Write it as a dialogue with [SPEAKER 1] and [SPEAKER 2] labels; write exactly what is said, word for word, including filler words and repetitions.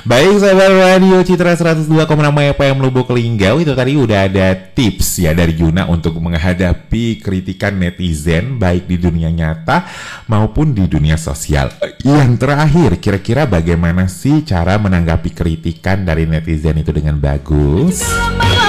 [SPEAKER 1] Baik sahabat Radio Citra seratus dua koma enam F M Lubuk Linggau, itu tadi udah ada tips ya dari Juna untuk menghadapi kritikan netizen baik di dunia nyata maupun di dunia sosial. Yang terakhir, kira-kira bagaimana sih cara menanggapi kritikan dari netizen itu dengan bagus?